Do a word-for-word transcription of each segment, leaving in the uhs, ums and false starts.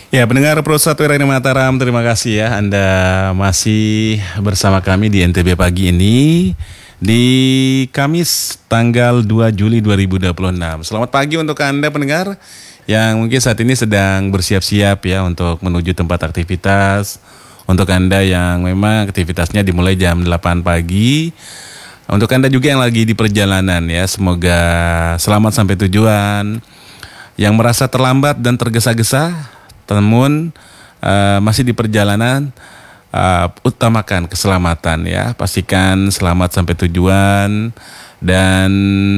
Ya, pendengar Pro satu R R I Mataram, terima kasih ya Anda masih bersama kami di N T B Pagi ini di Kamis tanggal dua Juli dua ribu dua puluh enam. Selamat pagi untuk Anda pendengar yang mungkin saat ini sedang bersiap-siap ya untuk menuju tempat aktivitas. Untuk Anda yang memang aktivitasnya dimulai jam delapan pagi. Untuk Anda juga yang lagi di perjalanan ya, semoga selamat sampai tujuan. Yang merasa terlambat dan tergesa-gesa, namun uh, masih di perjalanan, uh, utamakan keselamatan ya, pastikan selamat sampai tujuan dan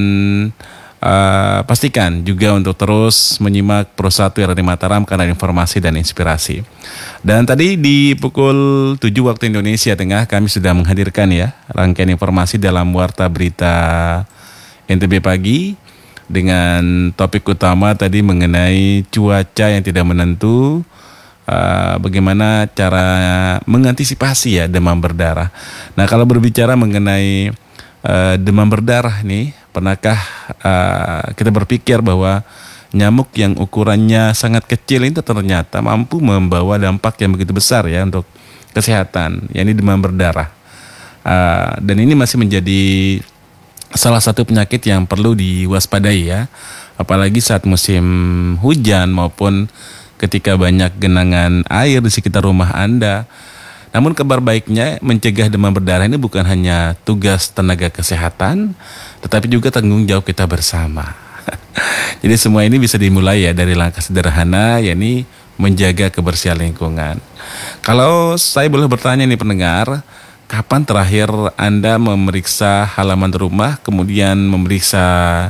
uh, pastikan juga untuk terus menyimak Pro satu R R I Mataram karena informasi dan inspirasi. Dan tadi di pukul tujuh waktu Indonesia Tengah kami sudah menghadirkan ya rangkaian informasi dalam Warta Berita N T B Pagi dengan topik utama tadi mengenai cuaca yang tidak menentu, uh, bagaimana cara mengantisipasi ya demam berdarah. Nah, kalau berbicara mengenai uh, demam berdarah nih, pernahkah uh, kita berpikir bahwa nyamuk yang ukurannya sangat kecil itu ternyata mampu membawa dampak yang begitu besar ya untuk kesehatan, yakni demam berdarah. Uh, dan ini masih menjadi salah satu penyakit yang perlu diwaspadai ya, apalagi saat musim hujan maupun ketika banyak genangan air di sekitar rumah Anda. Namun kabar baiknya mencegah demam berdarah ini bukan hanya tugas tenaga kesehatan, tetapi juga tanggung jawab kita bersama. Jadi semua ini bisa dimulai ya dari langkah sederhana, yakni menjaga kebersihan lingkungan. Kalau saya boleh bertanya nih pendengar, kapan terakhir Anda memeriksa halaman rumah, kemudian memeriksa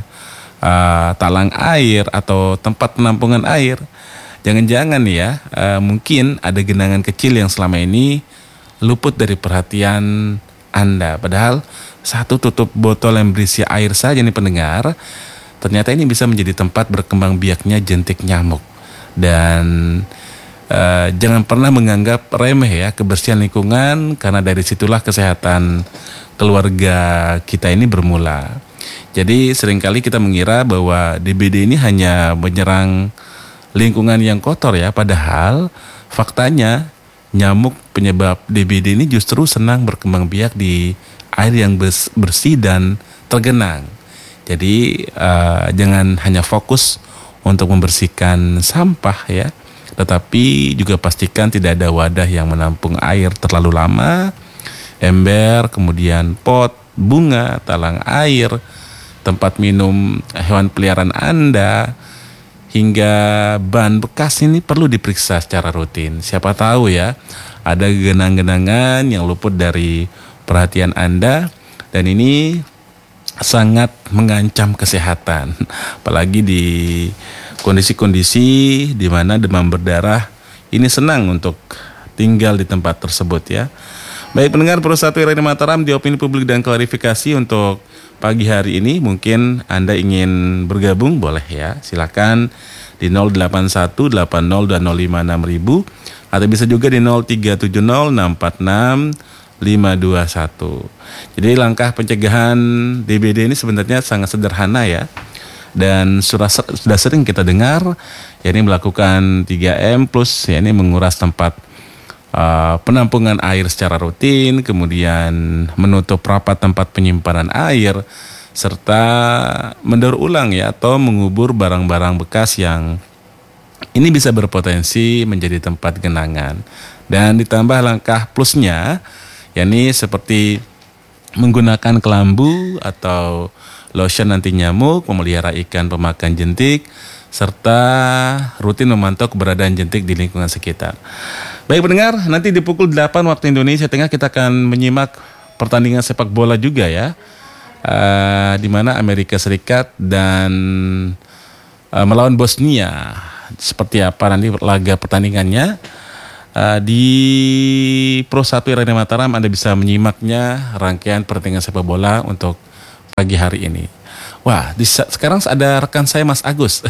uh, talang air atau tempat penampungan air? Jangan-jangan ya, uh, mungkin ada genangan kecil yang selama ini luput dari perhatian Anda. Padahal satu tutup botol yang berisi air saja nih pendengar, ternyata ini bisa menjadi tempat berkembang biaknya jentik nyamuk. Dan Uh, jangan pernah menganggap remeh ya kebersihan lingkungan, karena dari situlah kesehatan keluarga kita ini bermula. Jadi seringkali kita mengira bahwa D B D ini hanya menyerang lingkungan yang kotor ya, padahal faktanya nyamuk penyebab D B D ini justru senang berkembang biak di air yang bersih dan tergenang. Jadi uh, jangan hanya fokus untuk membersihkan sampah ya, tetapi juga pastikan tidak ada wadah yang menampung air terlalu lama, ember, kemudian pot, bunga, talang air, tempat minum hewan peliharaan Anda, hingga ban bekas ini perlu diperiksa secara rutin. Siapa tahu ya, ada genang-genangan yang luput dari perhatian Anda, dan ini sangat mengancam kesehatan, apalagi di kondisi-kondisi di mana demam berdarah ini senang untuk tinggal di tempat tersebut ya. Baik pendengar Pro satu R R I Mataram, di opini publik dan klarifikasi untuk pagi hari ini, mungkin Anda ingin bergabung boleh ya, silakan di nol delapan satu delapan nol dua nol lima enam ribu atau bisa juga di nol tiga tujuh nol enam empat enam lima dua satu. Jadi langkah pencegahan D B D ini sebenarnya sangat sederhana ya, dan sudah, sudah sering kita dengar, yakni melakukan tiga M plus, yakni menguras tempat uh, penampungan air secara rutin, kemudian menutup rapat tempat penyimpanan air, serta mendaur ulang ya atau mengubur barang-barang bekas yang ini bisa berpotensi menjadi tempat genangan. Dan ditambah langkah plusnya, yakni seperti menggunakan kelambu atau lotion anti nyamuk, memelihara ikan pemakan jentik, serta rutin memantau keberadaan jentik di lingkungan sekitar. Baik pendengar, nanti di pukul delapan waktu Indonesia Tengah kita akan menyimak pertandingan sepak bola juga ya, uh, di mana Amerika Serikat dan uh, melawan Bosnia. Seperti apa nanti laga pertandingannya? Uh, di Pro satu R R I Mataram Anda bisa menyimaknya, rangkaian pertandingan sepak bola untuk pagi hari ini. Wah, di, sekarang ada rekan saya Mas Agus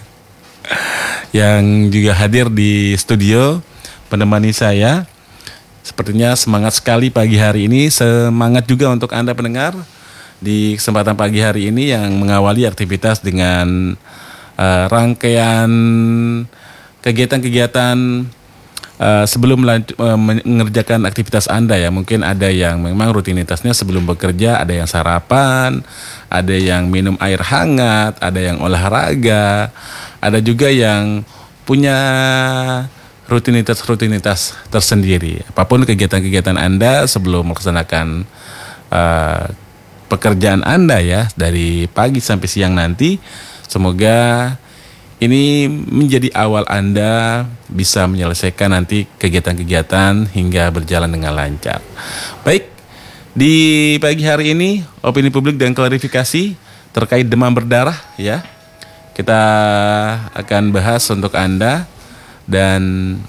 yang juga hadir di studio menemani saya. Sepertinya semangat sekali pagi hari ini. Semangat juga untuk Anda pendengar di kesempatan pagi hari ini yang mengawali aktivitas dengan uh, rangkaian kegiatan-kegiatan uh, sebelum lanjut, uh, mengerjakan aktivitas Anda ya. Mungkin ada yang memang rutinitasnya sebelum bekerja, ada yang sarapan, ada yang minum air hangat, ada yang olahraga, ada juga yang punya rutinitas-rutinitas tersendiri. Apapun kegiatan-kegiatan Anda sebelum melaksanakan uh, pekerjaan Anda ya, dari pagi sampai siang nanti, semoga ini menjadi awal Anda bisa menyelesaikan nanti kegiatan-kegiatan hingga berjalan dengan lancar. Baik, di pagi hari ini opini publik dan klarifikasi terkait demam berdarah ya. Kita akan bahas untuk Anda dan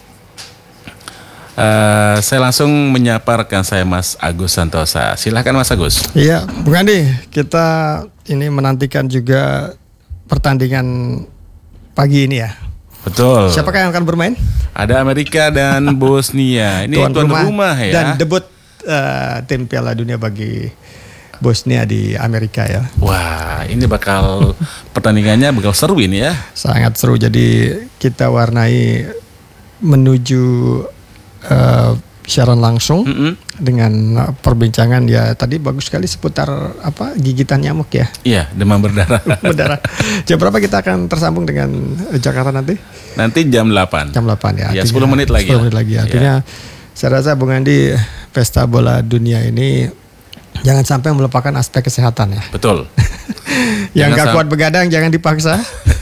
uh, saya langsung menyapa rekan saya Mas Agus Santosa. Silahkan Mas Agus. Iya, Bung Andi, kita ini menantikan juga pertandingan pagi ini ya. Betul. Siapakah yang akan bermain? Ada Amerika dan Bosnia. Ini tuan, tuan rumah, rumah ya. Dan debut uh, tim Piala Dunia bagi Bosnia di Amerika ya. Wah, ini bakal pertandingannya bakal seru ini ya. Sangat seru. Jadi kita warnai menuju uh, siaran langsung mm-hmm. dengan perbincangan ya tadi bagus sekali seputar apa gigitan nyamuk ya. Iya, demam berdarah. berdarah. Jam berapa kita akan tersambung dengan Jakarta nanti? Nanti jam delapan. Jam delapan ya. Ya, sepuluh menit lagi. sepuluh menit lagi. Artinya ya. Saya rasa Bung Andi, pesta bola dunia ini jangan sampai melupakan aspek kesehatan ya. Betul. Yang gak kuat begadang jangan dipaksa.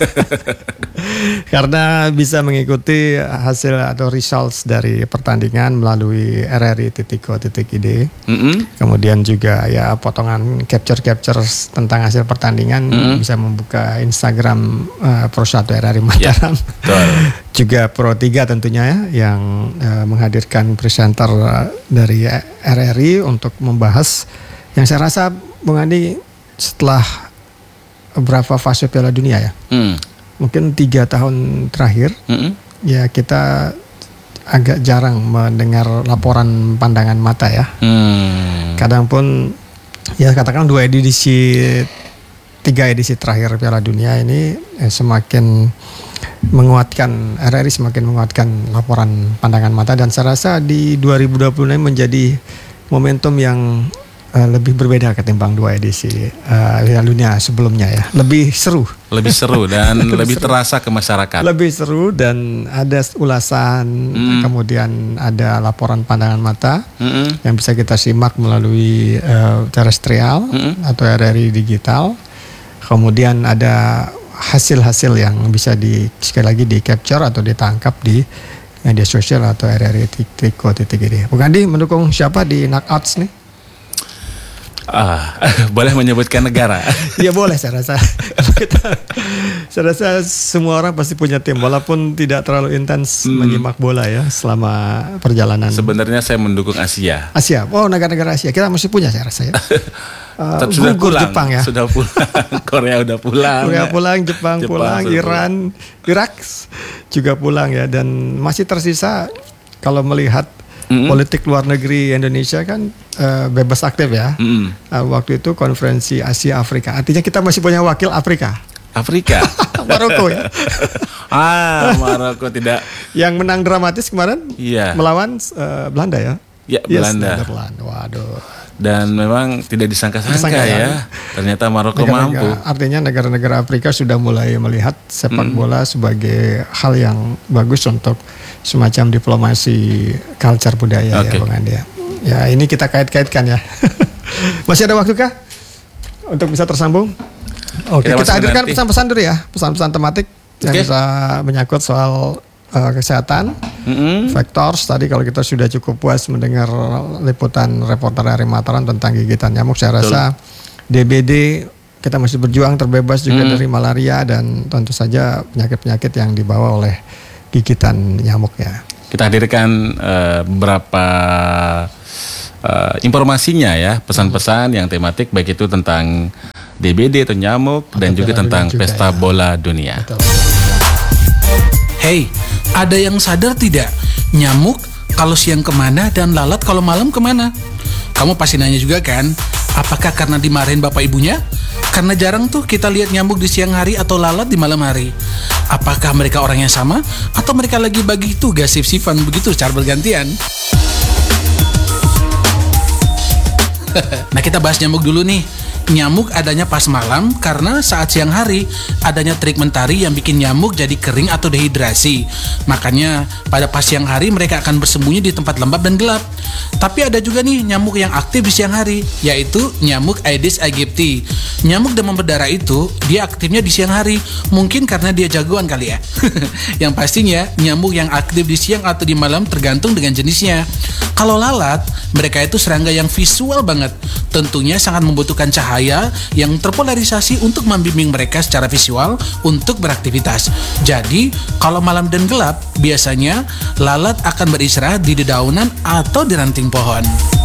Karena bisa mengikuti hasil atau results dari pertandingan melalui r r i titik co titik i d. Mm-hmm. Kemudian juga ya potongan capture-capture tentang hasil pertandingan mm-hmm. bisa membuka Instagram uh, Pro satu R R I Mataram. Yeah, juga Pro tiga tentunya ya yang uh, menghadirkan presenter uh, dari R R I untuk membahas yang saya rasa Bung Andi setelah berapa fase Piala Dunia ya, hmm. mungkin tiga tahun terakhir, hmm. ya kita agak jarang mendengar laporan pandangan mata ya. Hmm. Kadang pun ya katakan dua edisi, tiga edisi terakhir Piala Dunia ini eh, semakin menguatkan R R I semakin menguatkan laporan pandangan mata dan saya rasa di dua ribu dua puluh ini menjadi momentum yang Uh, lebih berbeda ketimbang dua edisi uh, Piala Dunia sebelumnya ya. Lebih seru. Lebih seru dan lebih, lebih terasa ke masyarakat. Lebih seru dan ada ulasan, mm. kemudian ada laporan pandangan mata mm-hmm. yang bisa kita simak melalui uh, terestrial mm-hmm. atau R R I digital. Kemudian ada hasil-hasil yang bisa di sekali lagi di capture atau ditangkap di media sosial atau R R I titik co titik i d. Bung Andi mendukung siapa di knockouts nih? Ah, boleh menyebutkan negara? Ya boleh saya rasa. Kita, saya rasa semua orang pasti punya tim walaupun tidak terlalu intens hmm. menyimak bola ya selama perjalanan. Sebenarnya saya mendukung Asia. Asia, oh negara-negara Asia kita mesti punya saya rasa ya. uh, sudah pulang, Jepang ya. Sudah pulang. Korea udah pulang. Korea pulang, Jepang, Jepang pulang, Iran, pulang. Irak juga pulang ya dan masih tersisa kalau melihat Mm-hmm. politik luar negeri Indonesia kan uh, bebas aktif ya. Mm-hmm. Uh, waktu itu konferensi Asia Afrika. Artinya kita masih punya wakil Afrika. Afrika. Maroko ya. ah, Maroko tidak. Yang menang dramatis kemarin yeah. melawan uh, Belanda ya. Ya, yes, Belanda. Netherlands. Waduh. Dan memang tidak disangka-sangka ya. ya. Ternyata Maroko mampu. Artinya negara-negara Afrika sudah mulai melihat sepak bola mm. sebagai hal yang bagus untuk semacam diplomasi culture budaya okay. ya Bang Andi ya. Ya ini kita kait-kaitkan ya. Masih ada waktu kah untuk bisa tersambung? Oke, kita, kita hadirkan nanti pesan-pesan dulu ya, pesan-pesan tematik okay. yang bisa menyangkut soal uh, kesehatan. Mm-hmm. Vectors tadi kalau kita sudah cukup puas mendengar liputan reporter dari Mataram tentang gigitan nyamuk, saya rasa Betul. D B D kita masih berjuang terbebas juga mm. dari malaria dan tentu saja penyakit-penyakit yang dibawa oleh gigitan nyamuk ya. Kita hadirkan uh, beberapa uh, informasinya ya, pesan-pesan yang tematik baik itu tentang D B D atau nyamuk atau dan juga tentang juga pesta ya. bola dunia. Betul. Hey, ada yang sadar tidak? Nyamuk kalau siang kemana dan lalat kalau malam kemana? Kamu pasti nanya juga kan? Apakah karena dimarahin bapak ibunya? Karena jarang tuh kita lihat nyamuk di siang hari atau lalat di malam hari. Apakah mereka orang yang sama atau mereka lagi bagi tugas sip-sipan begitu secara bergantian? Nah, kita bahas nyamuk dulu nih. Nyamuk adanya pas malam karena saat siang hari adanya terik mentari yang bikin nyamuk jadi kering atau dehidrasi. Makanya pada pas siang hari mereka akan bersembunyi di tempat lembab dan gelap. Tapi ada juga nih nyamuk yang aktif di siang hari, yaitu nyamuk Aedes aegypti. Nyamuk demam berdarah itu dia aktifnya di siang hari, mungkin karena dia jagoan kali ya. Yang pastinya nyamuk yang aktif di siang atau di malam tergantung dengan jenisnya. Kalau lalat, mereka itu serangga yang visual banget. Tentunya sangat membutuhkan cahaya yang terpolarisasi untuk membimbing mereka secara visual untuk beraktivitas. Jadi, kalau malam dan gelap, biasanya lalat akan beristirahat di dedaunan atau di ranting pohon.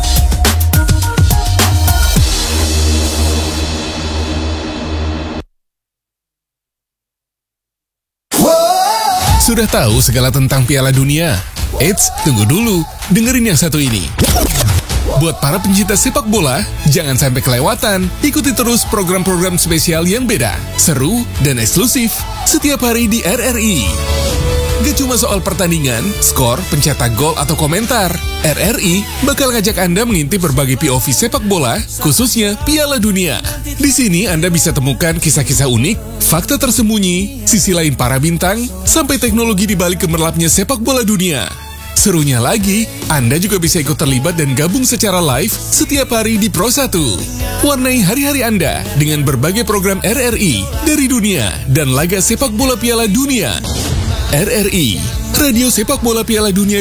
Sudah tahu segala tentang Piala Dunia? Eits, tunggu dulu. Dengerin yang satu ini. Buat para pencinta sepak bola, jangan sampai kelewatan. Ikuti terus program-program spesial yang beda, seru, dan eksklusif setiap hari di R R I. Gak cuma soal pertandingan, skor, pencetak gol, atau komentar. R R I bakal ngajak Anda mengintip berbagai P O V sepak bola, khususnya Piala Dunia. Di sini Anda bisa temukan kisah-kisah unik, fakta tersembunyi, sisi lain para bintang, sampai teknologi di balik gemerlapnya sepak bola dunia. Serunya lagi, Anda juga bisa ikut terlibat dan gabung secara live setiap hari di Pro satu. Warnai hari-hari Anda dengan berbagai program R R I dari dunia dan laga sepak bola Piala Dunia. R R I, Radio Sepak Bola Piala Dunia